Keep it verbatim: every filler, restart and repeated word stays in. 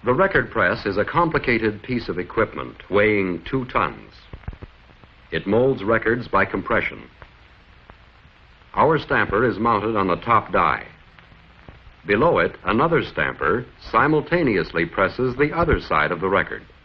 The record press is a complicated piece of equipment weighing two tons. It molds records by compression. Our stamper is mounted on the top die. Below it, another stamper simultaneously presses the other side of the record.